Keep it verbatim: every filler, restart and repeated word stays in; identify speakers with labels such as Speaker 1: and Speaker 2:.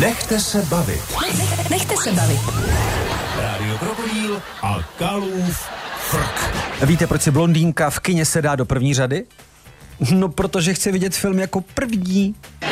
Speaker 1: Nechte se bavit.
Speaker 2: Nechte se bavit.
Speaker 1: Rádio Krokodýl a Kalův frk.
Speaker 3: Víte, proč si blondýnka v kině sedá do první řady? No, protože chce vidět film jako první.